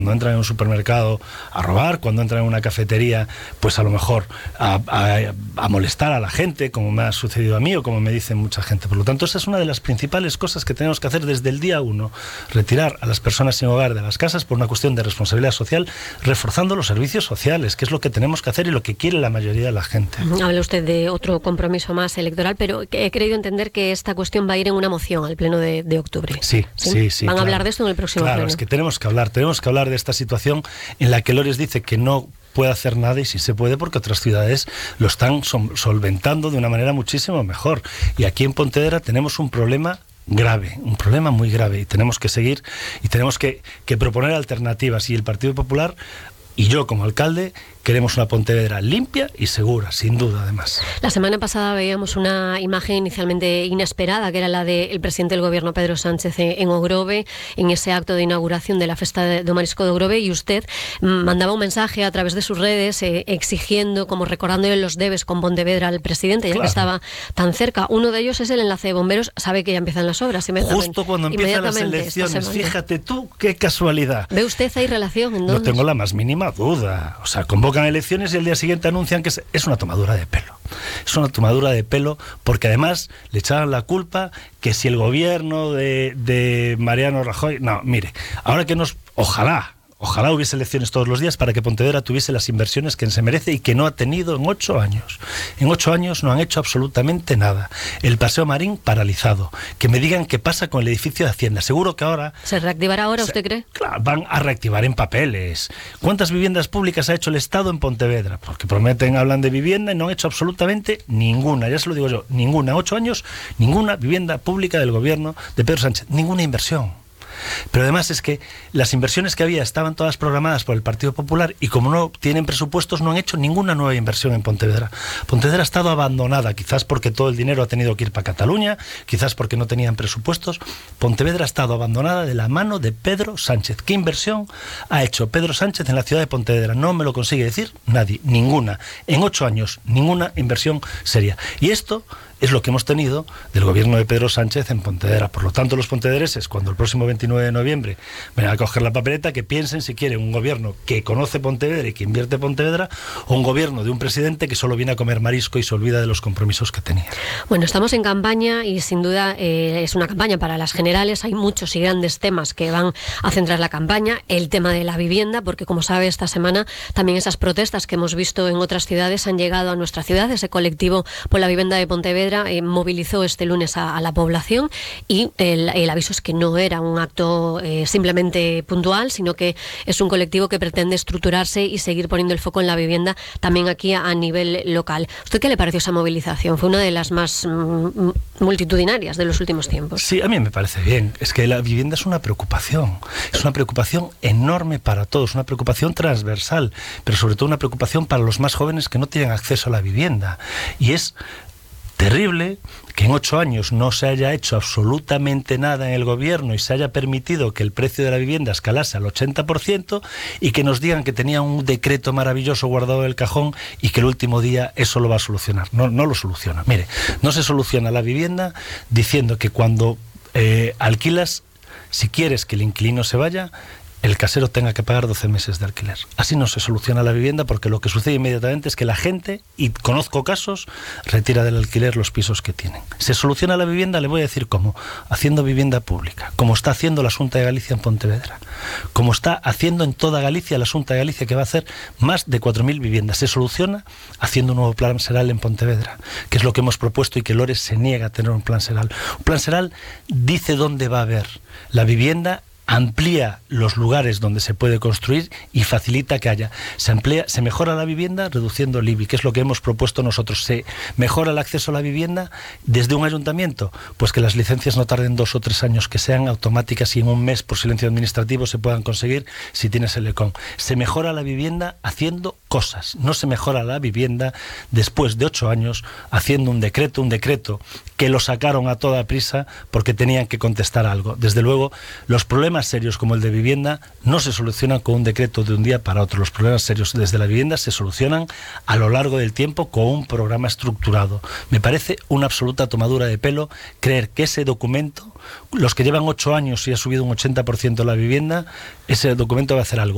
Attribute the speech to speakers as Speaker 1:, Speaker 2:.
Speaker 1: Cuando entran en un supermercado a robar, cuando entran en una cafetería, pues a lo mejor a molestar a la gente, como me ha sucedido a mí o como me dicen mucha gente. Por lo tanto, esa es una de las principales cosas que tenemos que hacer desde el día 1, retirar a las personas sin hogar de las casas por una cuestión de responsabilidad social, reforzando los servicios sociales, que es lo que tenemos que hacer y lo que quiere la mayoría de la gente.
Speaker 2: Habla usted de otro compromiso más electoral, pero he creído entender que esta cuestión va a ir en una moción al pleno de octubre.
Speaker 1: Sí.
Speaker 2: ¿Van a hablar de esto en el próximo pleno?
Speaker 1: Claro, es que tenemos que hablar de esta situación en la que Lores dice que no puede hacer nada y sí se puede porque otras ciudades lo están solventando de una manera muchísimo mejor. Y aquí en Pontevedra tenemos un problema grave, un problema muy grave, y tenemos que seguir y tenemos que proponer alternativas, y el Partido Popular y yo como alcalde queremos una Pontevedra limpia y segura, sin duda, además.
Speaker 2: La semana pasada veíamos una imagen inicialmente inesperada, que era la del presidente del gobierno, Pedro Sánchez, en Ogrove, en ese acto de inauguración de la Festa do Marisco de Ogrove, y usted mandaba un mensaje a través de sus redes exigiendo, como recordándole los debes con Pontevedra al presidente, ya que estaba tan cerca. Uno de ellos es el enlace de bomberos. Sabe que ya empiezan las obras
Speaker 1: justo cuando empiezan las elecciones. Fíjate tú, qué casualidad.
Speaker 2: ¿Ve usted ahí relación? ¿En dónde?
Speaker 1: No tengo la más mínima duda. O sea, convocan elecciones y el día siguiente anuncian que es una tomadura de pelo. Es una tomadura de pelo porque además le echaban la culpa que si el gobierno de Mariano Rajoy... No, mire, ahora que Ojalá hubiese elecciones todos los días para que Pontevedra tuviese las inversiones que se merece y que no ha tenido en 8 años. En 8 años no han hecho absolutamente nada. El Paseo Marín paralizado. Que me digan qué pasa con el edificio de Hacienda. Seguro que ahora...
Speaker 2: ¿Se reactivará ahora, usted cree?
Speaker 1: Claro, van a reactivar en papeles. ¿Cuántas viviendas públicas ha hecho el Estado en Pontevedra? Porque hablan de vivienda y no han hecho absolutamente ninguna. Ya se lo digo yo, ninguna. En 8 años, ninguna vivienda pública del gobierno de Pedro Sánchez. Ninguna inversión. Pero además es que las inversiones que había estaban todas programadas por el Partido Popular y como no tienen presupuestos no han hecho ninguna nueva inversión en Pontevedra. Pontevedra ha estado abandonada, quizás porque todo el dinero ha tenido que ir para Cataluña, quizás porque no tenían presupuestos. Pontevedra ha estado abandonada de la mano de Pedro Sánchez. ¿Qué inversión ha hecho Pedro Sánchez en la ciudad de Pontevedra? No me lo consigue decir nadie, ninguna. En 8 años, ninguna inversión seria. Y esto es lo que hemos tenido del gobierno de Pedro Sánchez en Pontevedra. Por lo tanto, los pontedereses, cuando el próximo 29 de noviembre vayan a coger la papeleta, que piensen si quieren un gobierno que conoce Pontevedra y que invierte en Pontevedra, o un gobierno de un presidente que solo viene a comer marisco y se olvida de los compromisos que tenía.
Speaker 2: Bueno, estamos en campaña y sin duda es una campaña para las generales. Hay muchos y grandes temas que van a centrar la campaña. El tema de la vivienda, porque como sabe, esta semana también esas protestas que hemos visto en otras ciudades han llegado a nuestra ciudad. Ese colectivo por la vivienda de Pontevedra movilizó este lunes a la población y el aviso es que no era un acto simplemente puntual, sino que es un colectivo que pretende estructurarse y seguir poniendo el foco en la vivienda también aquí a nivel local. ¿Usted qué le pareció esa movilización? Fue una de las más multitudinarias de los últimos tiempos.
Speaker 1: Sí, a mí me parece bien. Es que la vivienda es una preocupación enorme para todos, una preocupación transversal, pero sobre todo una preocupación para los más jóvenes que no tienen acceso a la vivienda. Y es terrible que en 8 años no se haya hecho absolutamente nada en el gobierno y se haya permitido que el precio de la vivienda escalase al 80% y que nos digan que tenía un decreto maravilloso guardado en el cajón y que el último día eso lo va a solucionar. No lo soluciona. Mire, no se soluciona la vivienda diciendo que cuando alquilas, si quieres que el inquilino se vaya, el casero tenga que pagar 12 meses de alquiler. Así no se soluciona la vivienda, porque lo que sucede inmediatamente es que la gente, y conozco casos, retira del alquiler los pisos que tienen. Se soluciona la vivienda, le voy a decir cómo, haciendo vivienda pública, como está haciendo la Xunta de Galicia en Pontevedra, como está haciendo en toda Galicia la Xunta de Galicia, que va a hacer más de 4.000 viviendas. Se soluciona haciendo un nuevo plan seral en Pontevedra, que es lo que hemos propuesto y que Lores se niega a tener un plan seral. Un plan seral dice dónde va a haber la vivienda, amplía los lugares donde se puede construir y facilita que haya. Se mejora la vivienda reduciendo el IBI, que es lo que hemos propuesto nosotros. Se mejora el acceso a la vivienda desde un ayuntamiento, pues que las licencias no tarden 2 o 3 años, que sean automáticas y en un mes por silencio administrativo se puedan conseguir si tienes el ECON. Se mejora la vivienda haciendo cosas, no se mejora la vivienda después de 8 años haciendo un decreto que lo sacaron a toda prisa porque tenían que contestar algo. Desde luego, los problemas serios como el de vivienda no se solucionan con un decreto de un día para otro. Los problemas serios desde la vivienda se solucionan a lo largo del tiempo con un programa estructurado. Me parece una absoluta tomadura de pelo creer que ese documento, los que llevan 8 años y ha subido un 80% la vivienda, ese documento va a hacer algo.